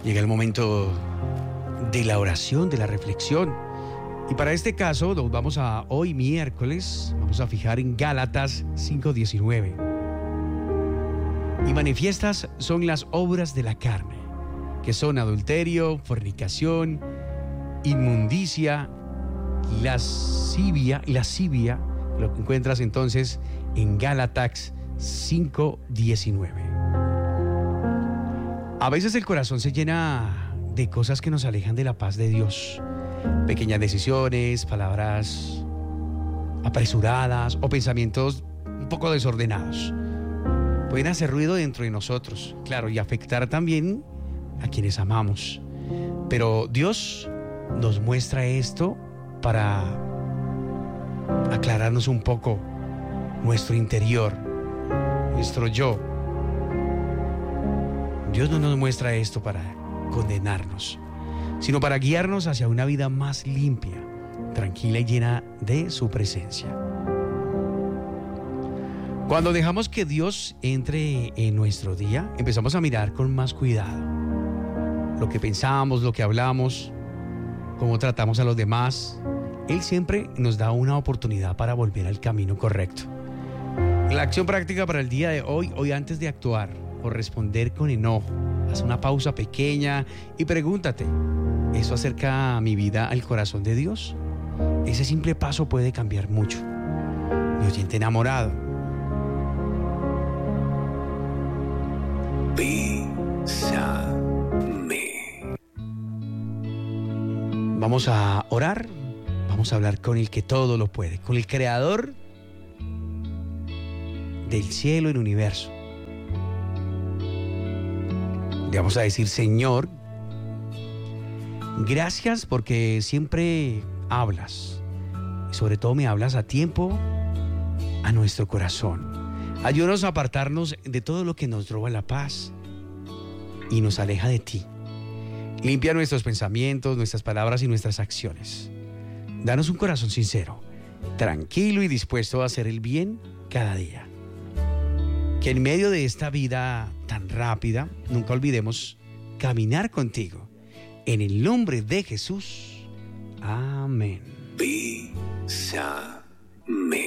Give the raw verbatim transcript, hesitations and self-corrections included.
Llega el momento de la oración, de la reflexión. Y para este caso nos vamos a hoy miércoles, vamos a fijar en Gálatas cinco diecinueve. Y manifiestas son las obras de la carne, que son adulterio, fornicación, inmundicia, lascivia, lascivia, lo que encuentras entonces en Gálatas cinco diecinueve. A veces el corazón se llena de cosas que nos alejan de la paz de Dios. Pequeñas decisiones, palabras apresuradas o pensamientos un poco desordenados pueden hacer ruido dentro de nosotros, claro, y afectar también a quienes amamos. Pero Dios nos muestra esto para aclararnos un poco nuestro interior, nuestro yo. Dios no nos muestra esto para condenarnos, sino para guiarnos hacia una vida más limpia, tranquila y llena de su presencia. Cuando dejamos que Dios entre en nuestro día, empezamos a mirar con más cuidado lo que pensamos, lo que hablamos, cómo tratamos a los demás. Él siempre nos da una oportunidad para volver al camino correcto. La acción práctica para el día de hoy, hoy antes de actuar o responder con enojo, haz una pausa pequeña y pregúntate, ¿eso acerca mi vida al corazón de Dios? Ese simple paso puede cambiar mucho. Mi oyente enamorado, bésame. Vamos a orar, vamos a hablar con el que todo lo puede, con el creador del cielo y el universo. Le vamos a decir: Señor, gracias porque siempre hablas, y sobre todo me hablas a tiempo, a nuestro corazón. Ayúdanos a apartarnos de todo lo que nos roba la paz y nos aleja de ti. Limpia nuestros pensamientos, nuestras palabras y nuestras acciones. Danos un corazón sincero, tranquilo y dispuesto a hacer el bien cada día. Que en medio de esta vida tan rápida, nunca olvidemos caminar contigo. En el nombre de Jesús. Amén. Bésame.